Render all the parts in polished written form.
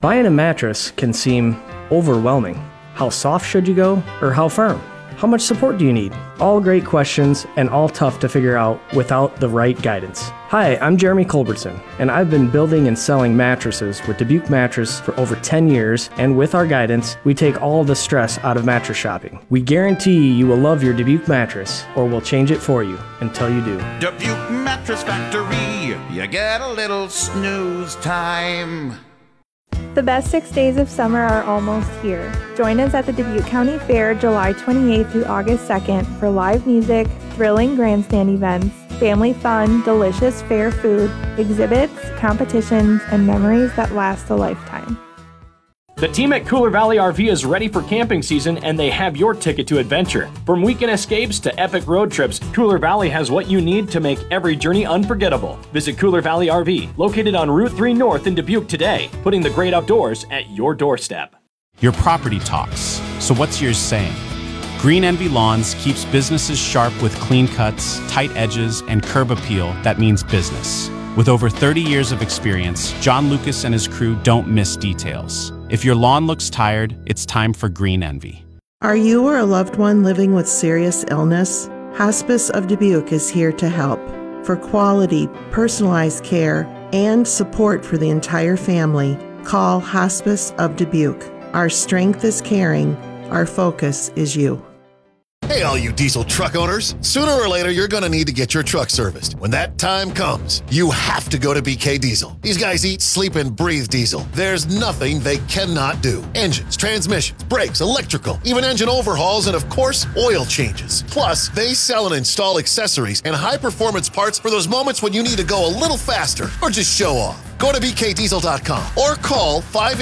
Buying a mattress can seem overwhelming. How soft should you go, or how firm? How much support do you need? All great questions and all tough to figure out without the right guidance. Hi, I'm Jeremy Culbertson, and I've been building and selling mattresses with Dubuque Mattress for over 10 years, and with our guidance, we take all the stress out of mattress shopping. We guarantee you will love your Dubuque mattress, or we'll change it for you until you do. Dubuque Mattress Factory, you get a little snooze time. The best 6 days of summer are almost here. Join us at the Dubuque County Fair July 28th through August 2nd for live music, thrilling grandstand events, family fun, delicious fair food, exhibits, competitions, and memories that last a lifetime. The team at Cooler Valley RV is ready for camping season, and they have your ticket to adventure. From weekend escapes to epic road trips, Cooler Valley has what you need to make every journey unforgettable. Visit Cooler Valley RV, located on Route 3 North in Dubuque today, putting the great outdoors at your doorstep. Your property talks, so what's yours saying? Green Envy Lawns keeps businesses sharp with clean cuts, tight edges, and curb appeal that means business. With over 30 years of experience, John Lucas and his crew don't miss details. If your lawn looks tired, it's time for Green Envy. Are you or a loved one living with serious illness? Hospice of Dubuque is here to help. For quality, personalized care and support for the entire family, call Hospice of Dubuque. Our strength is caring. Our focus is you. Hey, all you diesel truck owners. Sooner or later, you're going to need to get your truck serviced. When that time comes, you have to go to BK Diesel. These guys eat, sleep, and breathe diesel. There's nothing they cannot do. Engines, transmissions, brakes, electrical, even engine overhauls, and of course, oil changes. Plus, they sell and install accessories and high-performance parts for those moments when you need to go a little faster or just show off. Go to bkdiesel.com or call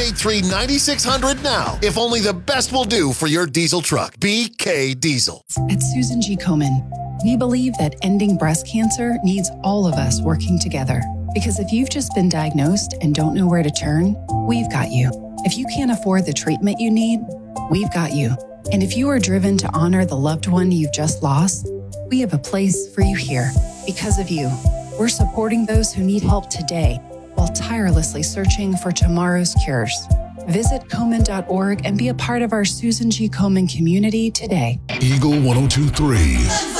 583-9600 now. If only the best will do for your diesel truck. BK Diesel. At Susan G. Komen, we believe that ending breast cancer needs all of us working together. Because if you've just been diagnosed and don't know where to turn, we've got you. If you can't afford the treatment you need, we've got you. And if you are driven to honor the loved one you've just lost, we have a place for you here. Because of you, we're supporting those who need help today, while tirelessly searching for tomorrow's cures. Visit Komen.org and be a part of our Susan G. Komen community today. Eagle 102.3.